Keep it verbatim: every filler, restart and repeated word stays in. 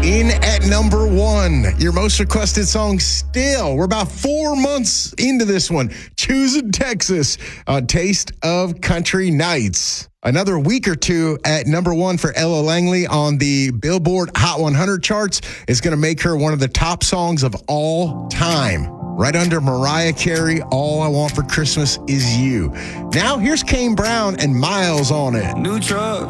In at number one, your most requested song still. We're about four months into this one. Choosing Texas, a Taste of Country Nights. Another week or two at number one for Ella Langley on the Billboard Hot one hundred charts is going to make her one of the top songs of all time. Right under Mariah Carey, All I Want for Christmas Is You. Now here's Kane Brown and Miles on it. New truck.